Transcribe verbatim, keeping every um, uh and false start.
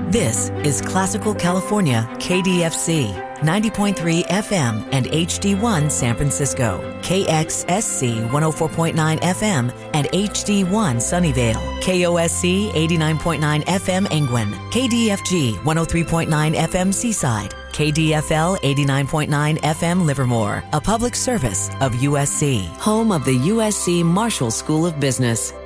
This is Classical California, K D F C, ninety point three F M and H D one San Francisco, K X S C one oh four point nine F M and H D one Sunnyvale, K O S C eighty-nine point nine F M Engwin, K D F G one oh three point nine F M Seaside, K D F L eighty-nine point nine F M Livermore, a public service of U S C, home of the U S C Marshall School of Business.